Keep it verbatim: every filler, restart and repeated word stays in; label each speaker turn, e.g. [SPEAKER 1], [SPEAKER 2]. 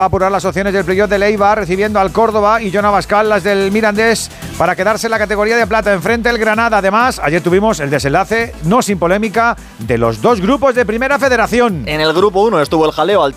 [SPEAKER 1] apurar las opciones del playoff del Eibar, recibiendo al Córdoba, y Jon Abascal las del Mirandés para quedarse en la categoría de plata. Enfrente el Granada. Además, ayer tuvimos el desenlace, no sin polémica, de los dos grupos de Primera Federación.
[SPEAKER 2] En el grupo uno estuvo el jaleo al